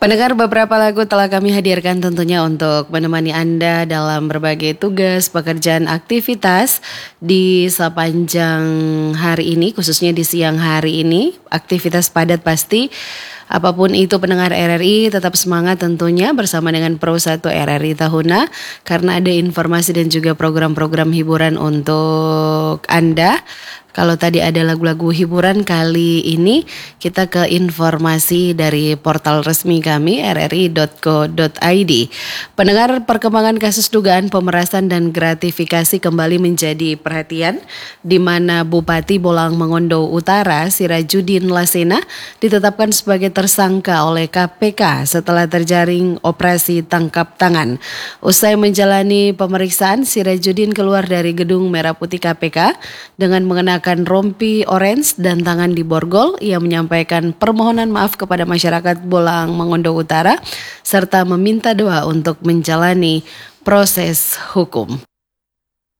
Pendengar, beberapa lagu telah kami hadirkan tentunya untuk menemani Anda dalam berbagai tugas, pekerjaan, aktivitas di sepanjang hari ini, khususnya di siang hari ini. Aktivitas padat pasti. Apapun itu pendengar RRI, tetap semangat tentunya bersama dengan Pro 1 RRI Tahuna, karena ada informasi dan juga program-program hiburan untuk Anda. Kalau tadi ada lagu-lagu hiburan, kali ini kita ke informasi dari portal resmi kami rri.co.id. Pendengar, perkembangan kasus dugaan pemerasan dan gratifikasi kembali menjadi perhatian, di mana Bupati Bolang Mongondo Utara Sirajuddin Lasena ditetapkan sebagai tersangka oleh KPK setelah terjaring operasi tangkap tangan. Usai menjalani pemeriksaan, Sirajuddin keluar dari gedung Merah Putih KPK dengan mengenakan rompi orange dan tangan di borgol. Ia menyampaikan permohonan maaf kepada masyarakat Bolang Mongondo Utara serta meminta doa untuk menjalani proses hukum.